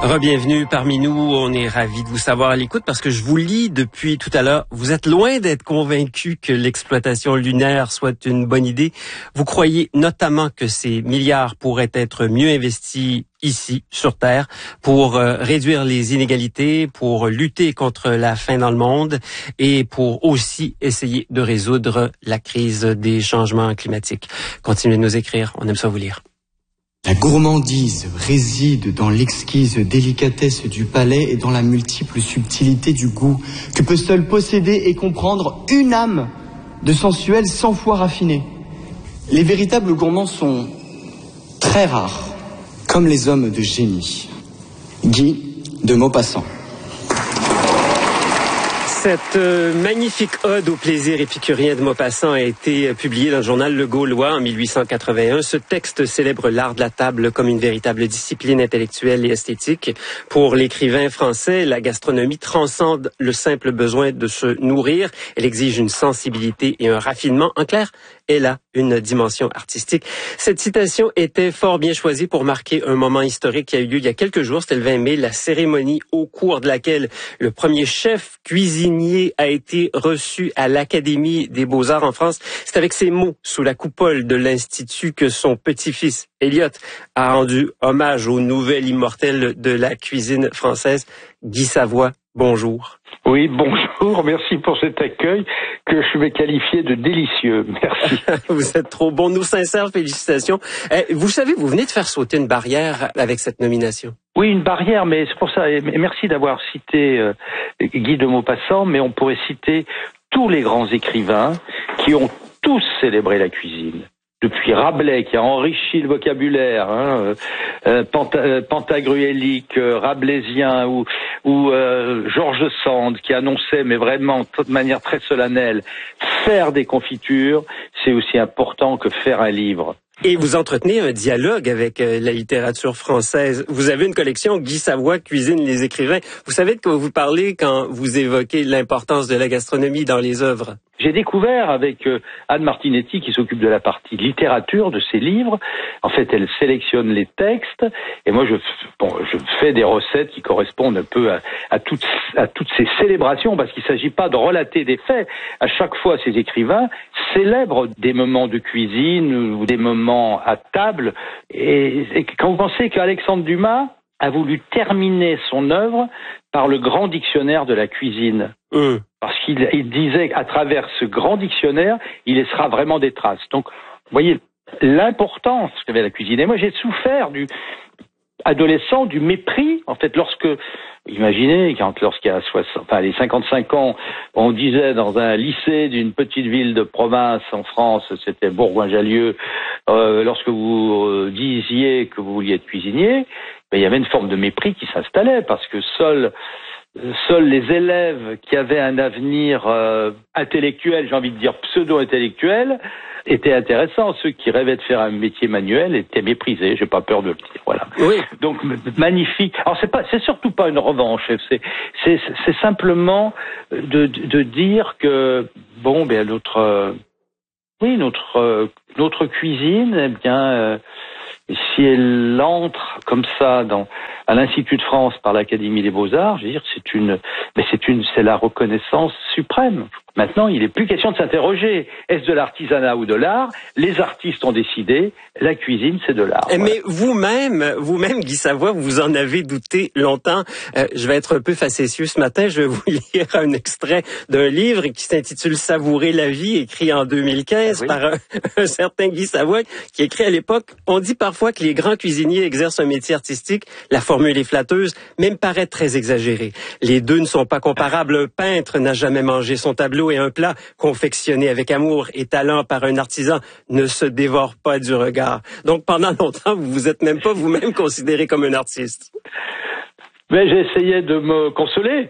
Bienvenue parmi nous. On est ravis de vous savoir à l'écoute parce que je vous lis depuis tout à l'heure. Vous êtes loin d'être convaincu que l'exploitation lunaire soit une bonne idée. Vous croyez notamment que ces milliards pourraient être mieux investis ici, sur Terre, pour réduire les inégalités, pour lutter contre la faim dans le monde et pour aussi essayer de résoudre la crise des changements climatiques. Continuez de nous écrire. On aime ça vous lire. La gourmandise réside dans l'exquise délicatesse du palais et dans la multiple subtilité du goût que peut seul posséder et comprendre une âme de sensuel 100 fois raffinée. Les véritables gourmands sont très rares, comme les hommes de génie. Guy de Maupassant. Cette magnifique ode au plaisir épicurien de Maupassant a été publiée dans le journal Le Gaulois en 1881. Ce texte célèbre l'art de la table comme une véritable discipline intellectuelle et esthétique. Pour l'écrivain français, la gastronomie transcende le simple besoin de se nourrir. Elle exige une sensibilité et un raffinement. En clair, elle a une dimension artistique. Cette citation était fort bien choisie pour marquer un moment historique qui a eu lieu il y a quelques jours. C'était le 20 mai, la cérémonie au cours de laquelle le premier chef cuisinier a été reçu à l'Académie des Beaux-Arts en France. C'est avec ces mots sous la coupole de l'Institut que son petit-fils, Elliot, a rendu hommage au nouvel immortel de la cuisine française, Guy Savoy. Bonjour. Oui, bonjour, merci pour cet accueil que je vais qualifier de délicieux. Merci. Vous êtes trop bon, nos sincères félicitations. Vous savez, vous venez de faire sauter une barrière avec cette nomination. Oui, une barrière, mais c'est pour ça, et merci d'avoir cité Guy de Maupassant, mais on pourrait citer tous les grands écrivains qui ont tous célébré la cuisine. Depuis Rabelais, qui a enrichi le vocabulaire, pantagruélique, rabelaisien, ou George Sand, qui annonçait, mais vraiment de manière très solennelle, faire des confitures, c'est aussi important que faire un livre. Et vous entretenez un dialogue avec la littérature française. Vous avez une collection Guy Savoy cuisine les écrivains. Vous savez de quoi vous parlez quand vous évoquez l'importance de la gastronomie dans les œuvres. J'ai découvert avec Anne Martinetti, qui s'occupe de la partie littérature de ses livres. En fait, elle sélectionne les textes et moi je fais des recettes qui correspondent un peu à toutes ces célébrations, parce qu'il ne s'agit pas de relater des faits. À chaque fois, ces écrivains célèbrent des moments de cuisine ou des moments à table. Et quand vous pensez qu'Alexandre Dumas a voulu terminer son œuvre par le grand dictionnaire de la cuisine. Parce qu'il disait qu'à travers ce grand dictionnaire, il laissera vraiment des traces. Donc, vous voyez l'importance qu'avait la cuisine. Et moi, j'ai souffert adolescent du mépris, en fait, imaginez, lorsqu'il y a les 55 ans, on disait dans un lycée d'une petite ville de province en France, c'était Bourgoin-Jallieu, lorsque vous disiez que vous vouliez être cuisinier, il y avait une forme de mépris qui s'installait, parce que seuls les élèves qui avaient un avenir intellectuel, j'ai envie de dire pseudo-intellectuel, étaient intéressants. Ceux qui rêvaient de faire un métier manuel étaient méprisés. J'ai pas peur de le dire. Voilà. Oui. Donc magnifique. Alors c'est surtout pas une revanche. C'est simplement de dire que notre cuisine, eh bien. Si elle entre comme ça à l'Institut de France par l'Académie des Beaux-Arts, je veux dire, c'est la reconnaissance suprême. Maintenant, il n'est plus question de s'interroger. Est-ce de l'artisanat ou de l'art? Les artistes ont décidé, la cuisine, c'est de l'art. Mais vous-même, Guy Savoy, vous en avez douté longtemps. Je vais être un peu facétieux ce matin. Je vais vous lire un extrait d'un livre qui s'intitule « Savourer la vie », écrit en 2015 par un certain Guy Savoy, qui écrit à l'époque « On dit parfois que les grands cuisiniers exercent un métier artistique. La formule est flatteuse, mais me paraît très exagérée. Les deux ne sont pas comparables. Un peintre n'a jamais mangé son tableau et un plat confectionné avec amour et talent par un artisan ne se dévore pas du regard. » Donc pendant longtemps, vous vous êtes même pas vous-même considéré comme un artiste. Mais j'ai essayé de me consoler.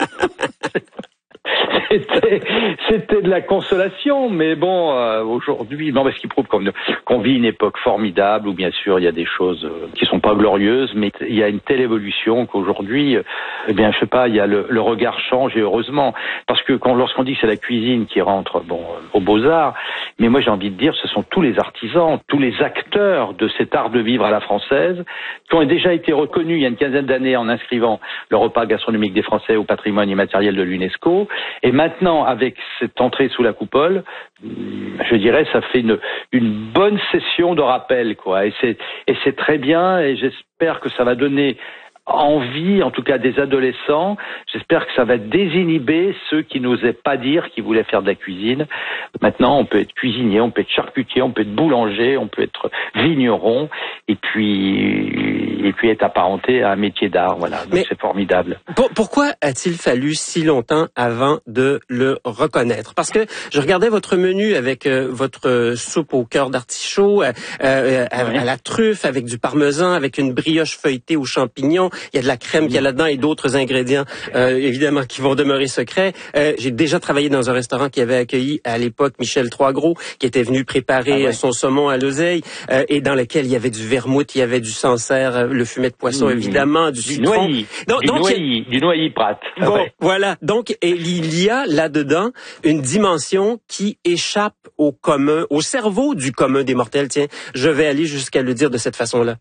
C'était de la consolation, mais bon, aujourd'hui, ce qui prouve qu'on vit une époque formidable où bien sûr il y a des choses qui sont pas glorieuses, mais il y a une telle évolution qu'aujourd'hui, Eh bien, je sais pas, il y a le regard change et heureusement, parce que lorsqu'on dit que c'est la cuisine qui rentre, aux Beaux-Arts, mais moi j'ai envie de dire, ce sont tous les artisans, tous les acteurs de cet art de vivre à la française, qui ont déjà été reconnus il y a une quinzaine d'années en inscrivant le repas gastronomique des Français au patrimoine immatériel de l'UNESCO, et maintenant avec cette entrée sous la coupole, je dirais, ça fait une bonne session de rappel, quoi. Et c'est très bien, et j'espère que ça va donner envie, en tout cas des adolescents. J'espère que ça va désinhiber ceux qui n'osaient pas dire qu'ils voulaient faire de la cuisine. Maintenant, on peut être cuisinier, on peut être charcutier, on peut être boulanger, on peut être vigneron, et puis être apparenté à un métier d'art. Voilà, donc c'est formidable. Pourquoi a-t-il fallu si longtemps avant de le reconnaître? Parce que je regardais votre menu avec votre soupe au cœur d'artichaut, à la truffe, avec du parmesan, avec une brioche feuilletée aux champignons. Il y a de la crème qu'il y a là-dedans et d'autres ingrédients, évidemment, qui vont demeurer secrets. J'ai déjà travaillé dans un restaurant qui avait accueilli à l'époque Michel Troisgros, qui était venu préparer son saumon à l'oseille, et dans lequel il y avait du vermouth, il y avait du Sancerre, le fumet de poisson, évidemment, du citron. Du noilly Prat. Bon, voilà. Donc, il y a là-dedans une dimension qui échappe au commun, au cerveau du commun des mortels. Tiens, je vais aller jusqu'à le dire de cette façon-là.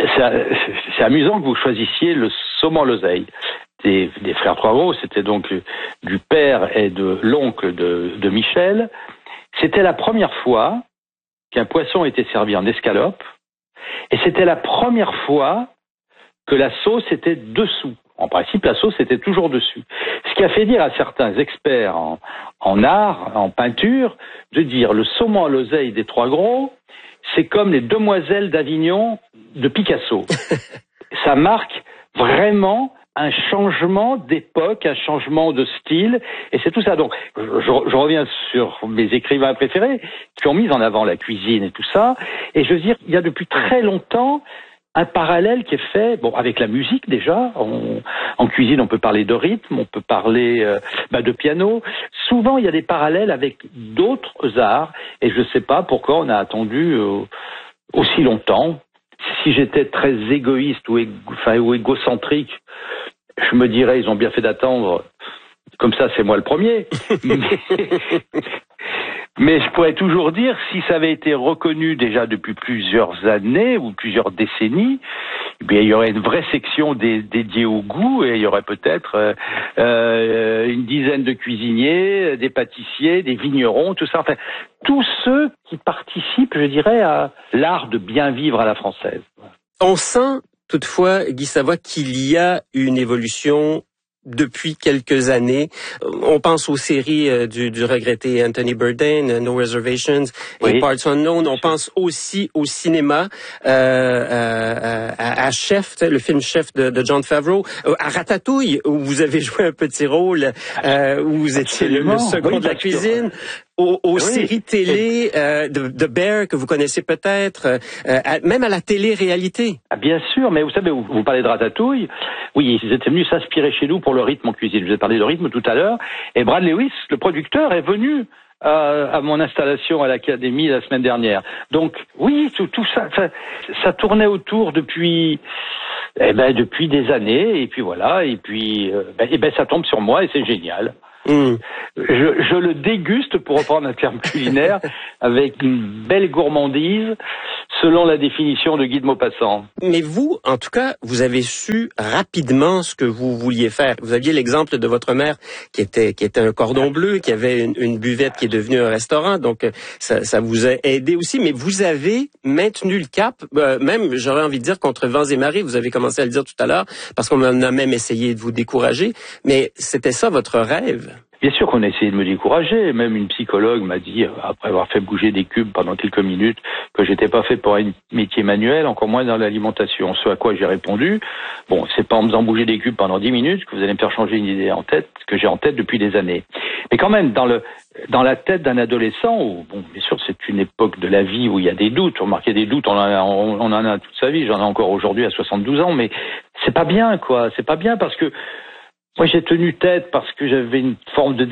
C'est amusant que vous choisissiez le saumon à l'oseille des frères Troisgros. C'était donc du père et de l'oncle de Michel. C'était la première fois qu'un poisson était servi en escalope, et c'était la première fois que la sauce était dessous. En principe, la sauce était toujours dessus. Ce qui a fait dire à certains experts en art, en peinture, de dire le saumon à l'oseille des Troisgros, c'est comme les demoiselles d'Avignon de Picasso. Ça marque vraiment un changement d'époque, un changement de style, et c'est tout ça. Donc, je reviens sur mes écrivains préférés qui ont mis en avant la cuisine et tout ça, et je veux dire, il y a depuis très longtemps un parallèle qui est fait, avec la musique déjà. En cuisine, on peut parler de rythme, on peut parler de piano. Souvent, il y a des parallèles avec d'autres arts, et je ne sais pas pourquoi on a attendu aussi longtemps. Si j'étais très égoïste ou égocentrique, je me dirais, ils ont bien fait d'attendre. Comme ça, c'est moi le premier. Mais je pourrais toujours dire, si ça avait été reconnu déjà depuis plusieurs années ou plusieurs décennies, eh bien, il y aurait une vraie section dédiée au goût, et il y aurait peut-être une dizaine de cuisiniers, des pâtissiers, des vignerons, tout ça. Enfin, tous ceux qui participent, je dirais, à l'art de bien vivre à la française. On sent toutefois, Guy Savoie, qu'il y a une évolution depuis quelques années. On pense aux séries du regretté Anthony Bourdain, No Reservations et Parts Unknown. On pense aussi au cinéma, à Chef, le film Chef de Jon Favreau, à Ratatouille, où vous avez joué un petit rôle, où vous étiez le second de la cuisine. Aux séries télé de Bear que vous connaissez peut-être, même à la télé-réalité. Ah, bien sûr, mais vous savez, vous parlez de Ratatouille. Oui, ils étaient venus s'inspirer chez nous pour le rythme en cuisine. Je vous ai parlé de rythme tout à l'heure. Et Brad Lewis, le producteur, est venu à mon installation à l'Académie la semaine dernière. Donc, oui, tout ça tournait autour depuis des années. Et puis voilà, et puis ça tombe sur moi et c'est génial. Je le déguste, pour reprendre un terme culinaire, avec une belle gourmandise, selon la définition de Guy de Maupassant. Mais vous, en tout cas, vous avez su rapidement ce que vous vouliez faire. Vous aviez l'exemple de votre mère qui était un cordon bleu, qui avait une buvette qui est devenue un restaurant, donc ça vous a aidé aussi. Mais vous avez maintenu le cap, même, j'aurais envie de dire, contre vents et marées. Vous avez commencé à le dire tout à l'heure, parce qu'on a même essayé de vous décourager. Mais c'était ça votre rêve? Bien sûr qu'on a essayé de me décourager. Même une psychologue m'a dit, après avoir fait bouger des cubes pendant quelques minutes, que j'étais pas fait pour un métier manuel, encore moins dans l'alimentation. Ce à quoi j'ai répondu, c'est pas en faisant bouger des cubes pendant 10 minutes que vous allez me faire changer une idée que j'ai en tête depuis des années. Mais quand même, dans la tête d'un adolescent, où, bien sûr, c'est une époque de la vie où il y a des doutes. Remarquez, des doutes, on en a toute sa vie. J'en ai encore aujourd'hui à 72 ans, mais c'est pas bien, quoi. C'est pas bien parce que Moi, j'ai tenu tête parce que j'avais une forme de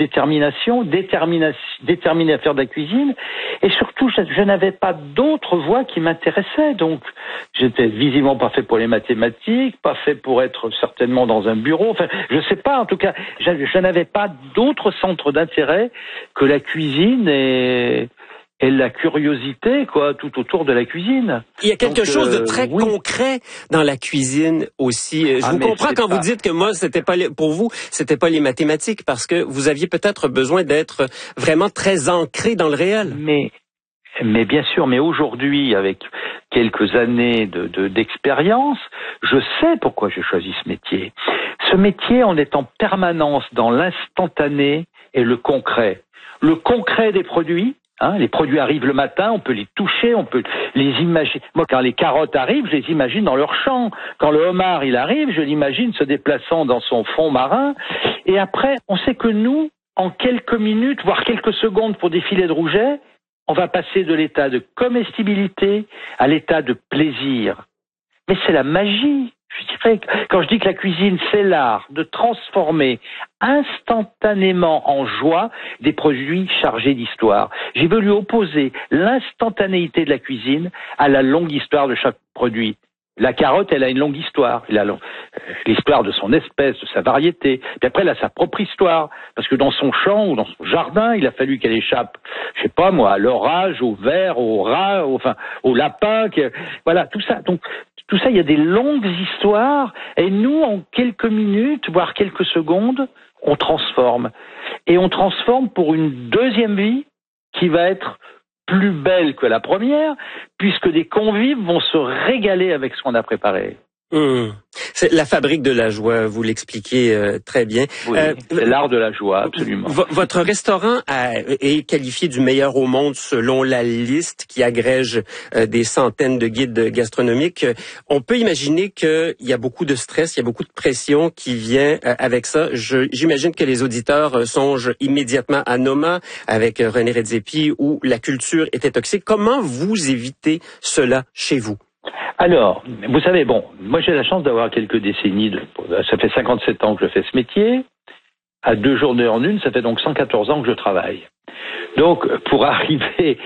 déterminé à faire de la cuisine, et surtout, je n'avais pas d'autre voie qui m'intéressait. Donc, j'étais visiblement pas fait pour les mathématiques, pas fait pour être certainement dans un bureau. Enfin, je sais pas. En tout cas, je n'avais pas d'autre centre d'intérêt que la cuisine et la curiosité, quoi, tout autour de la cuisine. Il y a quelque chose de très concret dans la cuisine aussi. Je vous comprends quand vous dites que moi, pour vous, c'était pas les mathématiques, parce que vous aviez peut-être besoin d'être vraiment très ancré dans le réel. Mais bien sûr, mais aujourd'hui, avec quelques années d'expérience, je sais pourquoi j'ai choisi ce métier. Ce métier, on est en permanence dans l'instantané et le concret. Le concret des produits. Les produits arrivent le matin, on peut les toucher, on peut les imaginer. Moi, quand les carottes arrivent, je les imagine dans leur champ. Quand le homard, il arrive, je l'imagine se déplaçant dans son fond marin. Et après, on sait que nous, en quelques minutes, voire quelques secondes pour des filets de rouget, on va passer de l'état de comestibilité à l'état de plaisir. Mais c'est la magie. Je dirais, quand je dis que la cuisine, c'est l'art de transformer instantanément en joie des produits chargés d'histoire. J'ai voulu opposer l'instantanéité de la cuisine à la longue histoire de chaque produit. La carotte, elle a une longue histoire. Elle a l'histoire de son espèce, de sa variété. Puis après, elle a sa propre histoire. Parce que dans son champ ou dans son jardin, il a fallu qu'elle échappe, je sais pas moi, à l'orage, au ver, au rat, au lapin. Voilà, tout ça. Donc, tout ça, il y a des longues histoires. Et nous, en quelques minutes, voire quelques secondes, on transforme. Et on transforme pour une deuxième vie qui va être plus belle que la première, puisque des convives vont se régaler avec ce qu'on a préparé. C'est la fabrique de la joie, vous l'expliquez très bien. Oui, c'est l'art de la joie, absolument. Votre restaurant est qualifié du meilleur au monde selon la liste qui agrège des centaines de guides gastronomiques. On peut imaginer qu'il y a beaucoup de stress, il y a beaucoup de pression qui vient avec ça. J'imagine que les auditeurs songent immédiatement à Noma avec René Redzepi, où la culture était toxique. Comment vous évitez cela chez vous? Alors, vous savez, moi j'ai la chance d'avoir quelques décennies, ça fait 57 ans que je fais ce métier, à 2 journées en une, ça fait donc 114 ans que je travaille. Donc, pour arriver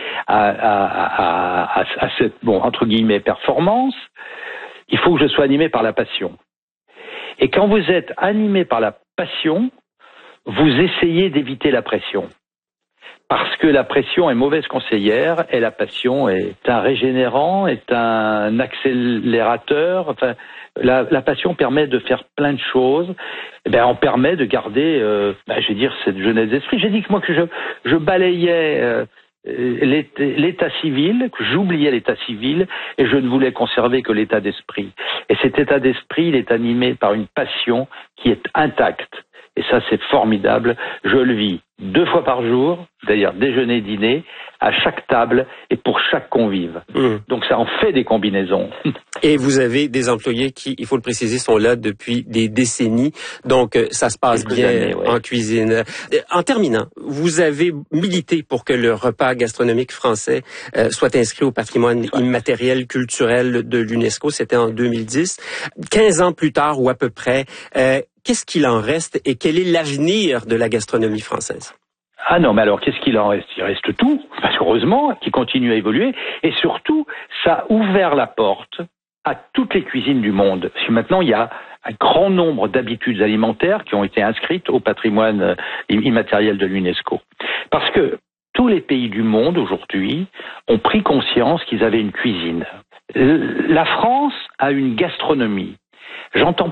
à cette, entre guillemets, performance, il faut que je sois animé par la passion. Et quand vous êtes animé par la passion, vous essayez d'éviter la pression. Parce que la pression est mauvaise conseillère et la passion est un régénérant, est un accélérateur. Enfin, la passion permet de faire plein de choses. On permet de garder, cette jeunesse d'esprit. J'ai dit que moi que je balayais l'état civil, que j'oubliais l'état civil et je ne voulais conserver que l'état d'esprit. Et cet état d'esprit, il est animé par une passion qui est intacte. Et ça, c'est formidable. Je le vis 2 fois par jour, d'ailleurs déjeuner, dîner, à chaque table et pour chaque convive. Donc ça en fait des combinaisons. Et vous avez des employés qui, il faut le préciser, sont là depuis des décennies. Donc ça se passe bien en cuisine. En terminant, vous avez milité pour que le repas gastronomique français soit inscrit au patrimoine immatériel culturel de l'UNESCO. C'était en 2010. 15 ans plus tard, ou à peu près, qu'est-ce qu'il en reste et quel est l'avenir de la gastronomie française? Ah non, mais alors qu'est-ce qu'il en reste? Il reste tout, parce qu'heureusement, qui continue à évoluer. Et surtout, ça a ouvert la porte à toutes les cuisines du monde. Parce que maintenant, il y a un grand nombre d'habitudes alimentaires qui ont été inscrites au patrimoine immatériel de l'UNESCO. Parce que tous les pays du monde, aujourd'hui, ont pris conscience qu'ils avaient une cuisine. La France a une gastronomie. J'entends